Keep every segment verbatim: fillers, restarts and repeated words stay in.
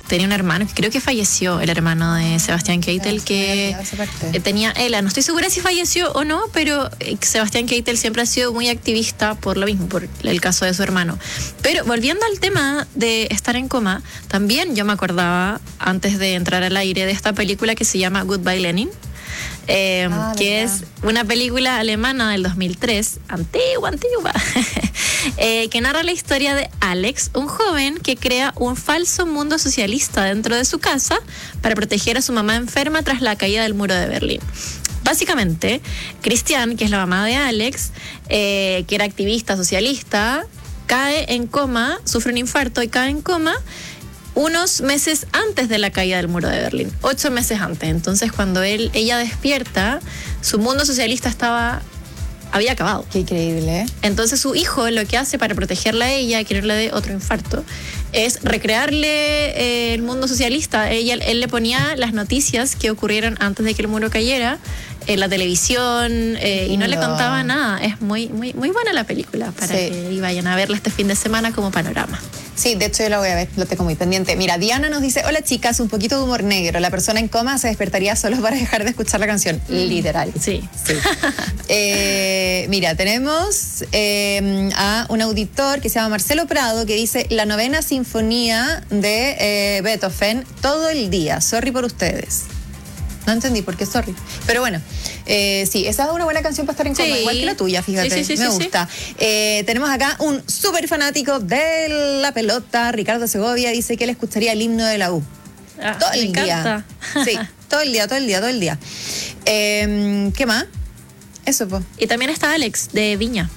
tenía un hermano que creo que falleció, el hermano de Sebastián Keitel, que eh, tenía ELA. No estoy segura si falleció o no, pero eh, Sebastián Keitel siempre ha sido muy activista por lo mismo, por el caso de su hermano. Pero volviendo al tema de estar en coma, también yo me acordaba, antes de entrar al aire, de esta película que se llama Goodbye Lenin. Eh, ah, que verdad. Es una película alemana del dos mil tres, antigua, antigua, eh, que narra la historia de Alex, un joven que crea un falso mundo socialista dentro de su casa para proteger a su mamá enferma tras la caída del muro de Berlín. Básicamente, Christian, que es la mamá de Alex, eh, que era activista socialista, cae en coma, sufre un infarto y cae en coma unos meses antes de la caída del muro de Berlín, ocho meses antes. Entonces, cuando él, ella despierta, su mundo socialista estaba, había acabado. Qué increíble, ¿eh? Entonces, su hijo lo que hace para protegerla a ella y que no le dé otro infarto es recrearle eh, el mundo socialista. Ella, él le ponía las noticias que ocurrieron antes de que el muro cayera en la televisión eh, y no, no le contaba nada. Es muy, muy, muy buena la película para sí. que vayan a verla este fin de semana como panorama. Sí, de hecho yo la voy a ver, lo tengo muy pendiente. Mira, Diana nos dice, hola chicas, un poquito de humor negro. La persona en coma se despertaría solo para dejar de escuchar la canción. Mm. Literal. Sí. sí. eh, mira, tenemos eh, a un auditor que se llama Marcelo Prado que dice, la novena sinfonía de eh, Beethoven todo el día. Sorry por ustedes. No entendí por qué, sorry. Pero bueno, eh, sí, esa es una buena canción para estar en coma, sí. igual que la tuya, fíjate, sí, sí, sí, me sí, gusta. Sí. Eh, tenemos acá un súper fanático de la pelota, Ricardo Segovia, dice que él escucharía el himno de la U. Ah, todo me el encanta. día. Sí, todo el día, todo el día, todo el día. Eh, ¿Qué más? Eso, pues. Y también está Alex, de Viña.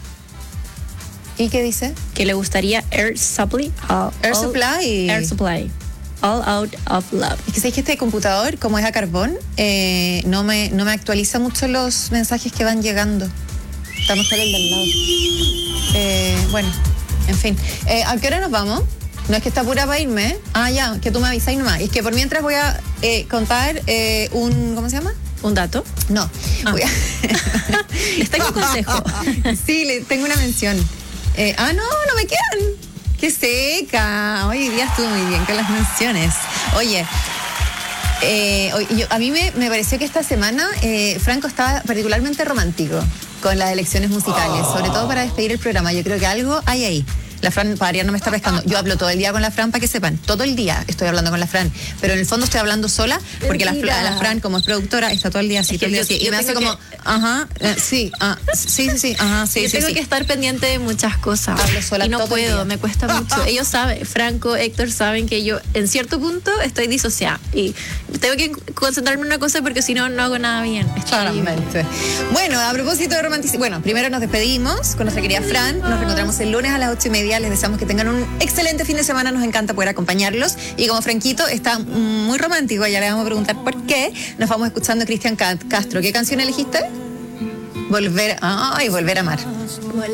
¿Y qué dice? Que le gustaría Air Supply. All, Air all, Supply. Air Supply. All Out of Love. Es que sabes que este computador, como es a carbón, eh, no, me, no me actualiza mucho los mensajes que van llegando. Estamos solo el del lado. Eh, bueno, en fin. Eh, ¿A qué hora nos vamos? No es que está pura para irme, ¿eh? Ah, ya, que tú me avisáis nomás. Es que por mientras voy a eh, contar eh, un... ¿Cómo se llama? ¿Un dato? No. Ah. Voy a... Les tengo un consejo. Sí, le tengo una mención. Eh, ah, no, no me quedan. ¡Qué seca! Hoy día estuvo muy bien con las menciones. Oye, eh, yo, a mí me, me pareció que esta semana eh, Franco estaba particularmente romántico con las elecciones musicales, oh. sobre todo para despedir el programa. Yo creo que algo hay ahí. La Fran, para variar, no me está pescando. Yo hablo todo el día con la Fran, para que sepan. Todo el día estoy hablando con la Fran. Pero en el fondo estoy hablando sola, porque la, la Fran, como es productora, está todo el día así, todo el día así. Y me hace como, que... ajá, eh, sí, ah, sí, sí, sí, ajá, sí, yo sí. tengo sí. que estar pendiente de muchas cosas. Hablo sola y no todo puedo, el día. me cuesta mucho. Ellos saben, Franco, Héctor, saben que yo en cierto punto estoy disociada. Y tengo que concentrarme en una cosa porque si no, no hago nada bien. Claramente. Bueno, a propósito de romanticismo, bueno, primero nos despedimos con nuestra querida Fran. Nos reencontramos el lunes a las ocho y media. Les deseamos que tengan un excelente fin de semana, nos encanta poder acompañarlos y como Franquito está muy romántico, ya le vamos a preguntar por qué, nos vamos escuchando Cristian Castro. ¿Qué canción elegiste? Volver, ay, volver a amar.